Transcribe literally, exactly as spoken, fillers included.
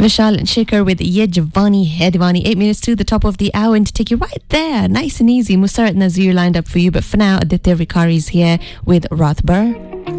Vishal and Shikhar with Ye Javani Hai Diwani. Eight minutes to the top of the hour, and to take you right there, nice and easy, Musarat Nazir lined up for you. But for now, Aditya Vikari is here with Rathbar.